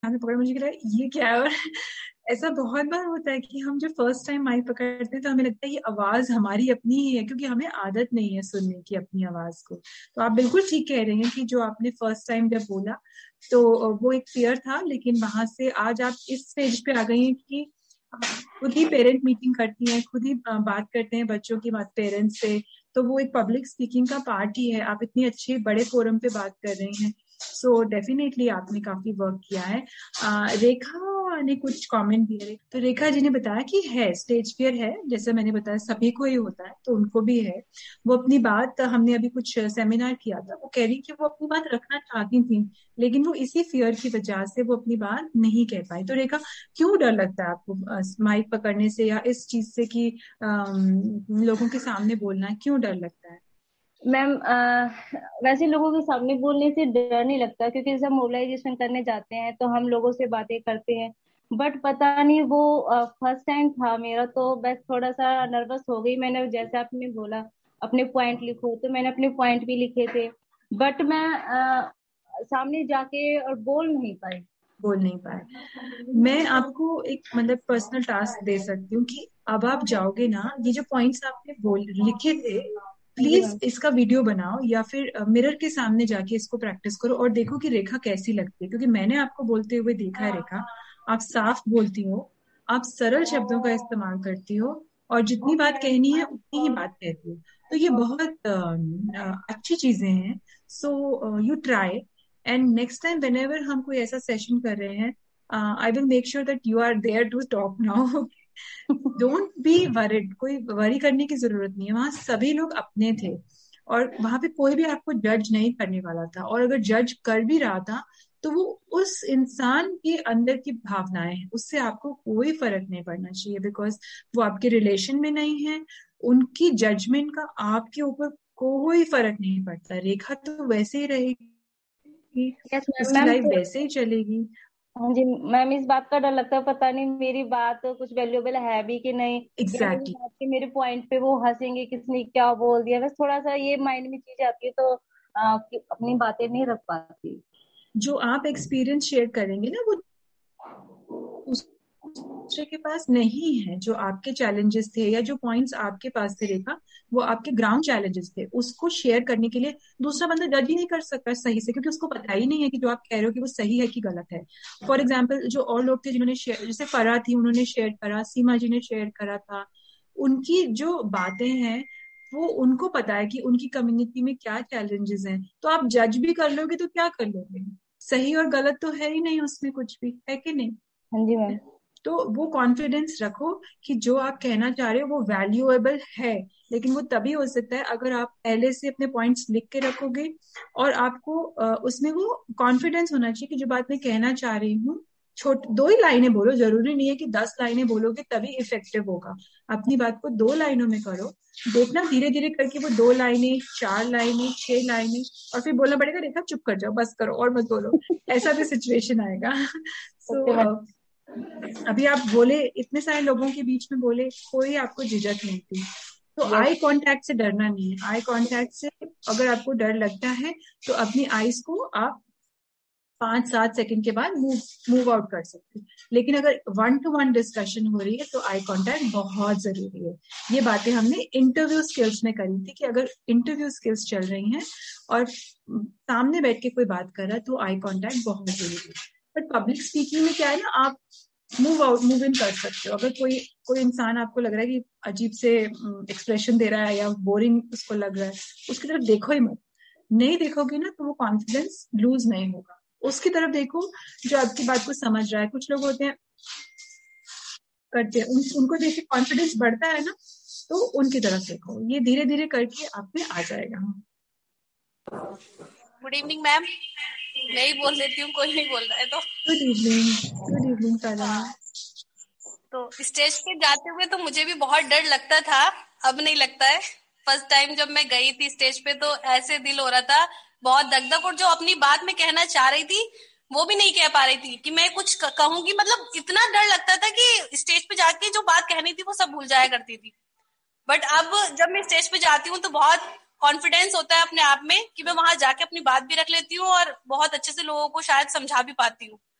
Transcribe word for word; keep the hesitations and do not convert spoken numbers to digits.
हाथ में पकड़ा, मुझे लगा ये क्या है। और ऐसा बहुत बार होता है कि हम जब फर्स्ट टाइम माइक पकड़ते हैं तो हमें लगता है ये आवाज हमारी अपनी ही है, क्योंकि हमें आदत नहीं है सुनने की अपनी आवाज को। तो आप बिल्कुल ठीक कह रही हैं कि जो आपने फर्स्ट टाइम जब बोला तो वो एक फियर था, लेकिन वहां से आज आप इस स्टेज पे आ गई हैं कि आप खुद ही पेरेंट मीटिंग करती हैं, खुद ही अ, बात करते हैं बच्चों की बात पेरेंट्स से। तो वो एक पब्लिक स्पीकिंग का पार्ट ही है। आप इतनी अच्छे बड़े फोरम पे बात कर रही हैं, सो डेफिनेटली आपने काफी वर्क किया है। आ, रेखा ने कुछ कमेंट दिए, तो रेखा जी ने बताया कि है स्टेज फियर है, जैसे मैंने बताया सभी को ही होता है, तो उनको भी है। वो अपनी बात, हमने अभी कुछ सेमिनार किया था, वो कह रही कि वो अपनी बात रखना चाहती थी, लेकिन वो इसी फियर की वजह से वो अपनी बात नहीं कह पाई। तो रेखा, क्यों डर लगता है आपको माइक पकड़ने से या इस चीज से कि अम, लोगों के सामने बोलना है, क्यों डर लगता है? मैम, वैसे लोगों के सामने बोलने से डर नहीं लगता, क्योंकि जब मोबिलाइजेशन करने जाते हैं तो हम लोगों से बातें करते हैं। बट पता नहीं, वो फर्स्ट टाइम था मेरा, तो बस थोड़ा सा नर्वस हो गई। मैंने जैसे आपने बोला अपने पॉइंट लिखो, तो मैंने अपने पॉइंट भी लिखे थे। बट मैं अ, सामने जाके और बोल नहीं पाई। बोल नहीं पाए। मैं आपको एक मतलब पर्सनल टास्क दे सकती हूँ कि अब आप जाओगे ना, ये जो पॉइंट्स आपने बोल लिखे थे, हाँ जी प्लीज मैम। इसका वीडियो बनाओ या फिर मिरर के सामने जाके इसको प्रैक्टिस करो और देखो कि रेखा कैसी लगती है। क्योंकि मैंने आपको बोलते हुए देखा है रेखा, आप साफ बोलती हो, आप सरल शब्दों का इस्तेमाल करती हो, और जितनी बात कहनी है उतनी ही बात कहती हो। तो ये बहुत अ, अ, अच्छी चीजें हैं। So you try, and next time when हम कोई ऐसा सेशन कर रहे हैं, I will make sure that you are there to talk now. Don't be worried, कोई वरी करने की जरूरत नहीं है, वहां सभी लोग अपने थे, और वहां पे कोई भी आपको जज नहीं करने वाला था। और अगर जज कर भी रहा था तो वो उस इंसान के अंदर की भावनाएं हैं, उससे आपको कोई फर्क नहीं पड़ना चाहिए, बिकॉज वो आपके रिलेशन में नहीं है। उनकी जजमेंट का आपके ऊपर कोई फर्क नहीं पड़ता। रेखा तो वैसे ही रहेगी, यस मैम। उसकी मैम लाइफ तो वैसे ही चलेगी। हाँ जी मैम, इस बात का डर लगता है, पता नहीं मेरी बात कुछ वैल्यूएबल है भी कि नहीं, या मेरी एग्जैक्टली। बात के मेरे पॉइंट पे वो हंसेंगे, किसने क्या बोल दिया। बस थोड़ा सा ये माइंड में चीज आती है, तो आ, कि अपनी बातें नहीं रख पाती। जो आप एक्सपीरियंस शेयर करेंगे ना, वो दूसरे के पास नहीं है। जो आपके चैलेंजेस थे या जो पॉइंट्स आपके पास थे रेखा, वो आपके ग्राउंड चैलेंजेस थे, उसको शेयर करने के लिए दूसरा बंदा जज ही नहीं कर सकता सही से, क्योंकि उसको पता ही नहीं है कि जो आप कह रहे हो कि वो सही है कि गलत है। फॉर एग्जाम्पल, जो और लोग थे जिन्होंने शेयर, जैसे फरा थी, उन्होंने शेयर करा, सीमा जी ने शेयर करा था, उनकी जो बातें हैं वो उनको पता है कि उनकी कम्युनिटी में क्या चैलेंजेस हैं। तो आप जज भी कर लोगे तो क्या कर लोगे? सही और गलत तो है ही नहीं उसमें कुछ भी, है कि नहीं? हाँ जी मैम। तो वो कॉन्फिडेंस रखो कि जो आप कहना चाह रहे हो वो वैल्यूएबल है, लेकिन वो तभी हो सकता है अगर आप पहले से अपने पॉइंट्स लिख के रखोगे, और आपको अ, उसमें वो कॉन्फिडेंस होना चाहिए कि जो बात मैं कहना चाह रही हूँ, छोट दो ही लाइनें बोलो, जरूरी नहीं है कि दस लाइनें बोलोगे तभी इफेक्टिव होगा। अपनी बात को दो लाइनों में करो, देखना धीरे धीरे करके वो दो लाइनें, चार लाइनें, छह लाइनें, और फिर बोलना पड़ेगा रेखा चुप कर जाओ, बस करो और मत बोलो, ऐसा भी सिचुएशन आएगा। So okay ma'am. so, अभी आप बोले, इतने सारे लोगों के बीच में बोले, कोई आपको झिझक नहीं थी। तो यस। आई कांटेक्ट से डरना नहीं है। आई कांटेक्ट से अगर आपको डर लगता है तो अपनी आईज को आप पांच सात सेकंड के बाद मूव मूव आउट कर सकते हैं। लेकिन अगर वन टू वन डिस्कशन हो रही है तो आई कांटेक्ट बहुत जरूरी है। ये बातें हमने इंटरव्यू स्किल्स में करी थी कि अगर इंटरव्यू स्किल्स चल रही हैं और सामने बैठ के कोई बात कर रहा है तो आई कांटेक्ट बहुत जरूरी है। बट पब्लिक स्पीकिंग में क्या है ना, आप मूव आउट मूव इन कर सकते हो। अगर कोई कोई इंसान आपको लग रहा है कि अजीब से एक्सप्रेशन दे रहा है या बोरिंग उसको लग रहा है, उसकी तरफ देखो ही मत। नहीं देखोगे ना तो वो कॉन्फिडेंस लूज नहीं होगा। उसकी तरफ देखो जो आपकी बात को समझ रहा है। कुछ लोग होते हैं करते हैं, उन, उनको देख के कॉन्फिडेंस बढ़ता है ना, तो उनकी तरफ देखो। ये धीरे धीरे करके आप में आ जाएगा। गुड इवनिंग मैम, मैं ही बोल देती हूँ, कोई नहीं बोल रहा है तो। Good evening. गुड इवनिंग सारा। तो स्टेज पे जाते हुए तो मुझे भी बहुत डर लगता था, अब नहीं लगता है। फर्स्ट टाइम जब मैं गई थी स्टेज पे तो ऐसे दिल हो रहा था, बहुत दगदग, और जो अपनी बात में कहना चाह रही थी वो भी नहीं कह पा रही थी कि मैं कुछ कहूंगी। मतलब इतना डर लगता था कि स्टेज पे जाके जो बात कहनी थी वो सब भूल जाया करती थी। बट अब जब मैं स्टेज पे जाती हूँ तो बहुत कॉन्फिडेंस होता है अपने आप में कि मैं वहां जाके अपनी बात भी रख लेती हूँ और बहुत अच्छे से लोगों को शायद समझा भी पाती हूँ।